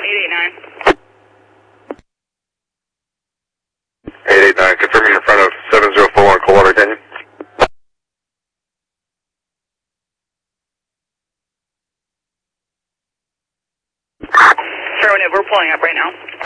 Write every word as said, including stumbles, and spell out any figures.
eight eight nine. eight eight nine, confirming in front of seven zero four one Coldwater Canyon. Affirmative, we're pulling up right now.